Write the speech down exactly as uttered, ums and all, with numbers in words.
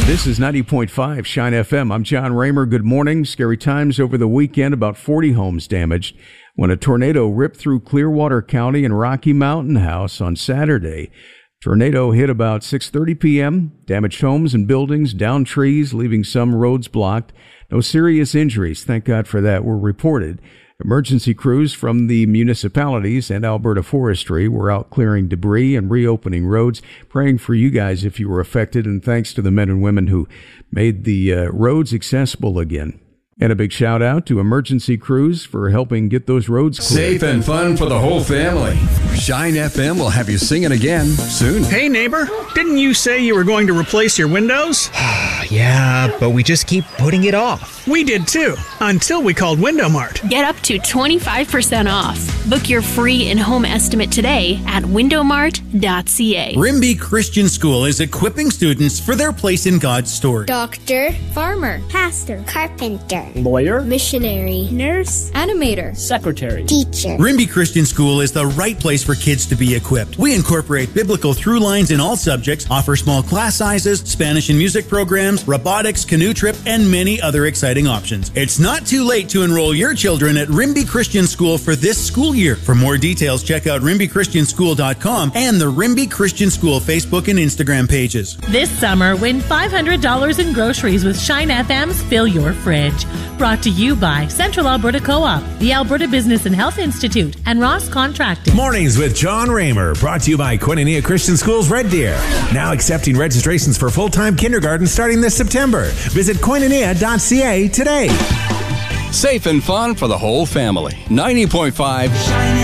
This is ninety point five Shine F M. I'm John Raymer. Good morning. Scary times over the weekend. About forty homes damaged when a tornado ripped through Clearwater County and Rocky Mountain House on Saturday. Tornado hit about six thirty p.m., damaged homes and buildings, downed trees, leaving some roads blocked. No serious injuries, thank God for that, were reported. Emergency crews from the municipalities and Alberta Forestry were out clearing debris and reopening roads, praying for you guys if you were affected, and thanks to the men and women who made the uh, roads accessible again. And a big shout out to emergency crews for helping get those roads clear. Safe and fun for the whole family. Shine F M will have you singing again soon. Hey neighbor, didn't you say you were going to replace your windows? Yeah, but we just keep putting it off. We did too, until we called Window Mart. Get up to twenty-five percent off. Book your free in-home estimate today at window mart dot c a. Rimby Christian School is equipping students for their place in God's story. Doctor, farmer, pastor, carpenter, lawyer, missionary, nurse, animator, secretary, teacher. Rimby Christian School is the right place for kids to be equipped. We incorporate biblical through lines in all subjects, offer small class sizes, Spanish and music programs, robotics, canoe trip, and many other exciting options. It's not too late to enroll your children at Rimby Christian School for this school year. For more details, check out rimby christian school dot com and the Rimby Christian School Facebook and Instagram pages. This summer, win five hundred dollars in groceries with Shine F M's Fill Your Fridge. Brought to you by Central Alberta Co-op, the Alberta Business and Health Institute, and Ross Contracting. Mornings with John Raymer, brought to you by Koinonia Christian Schools Red Deer. Now accepting registrations for full-time kindergarten starting this September. Visit koinonia dot c a today. Safe and fun for the whole family. ninety point five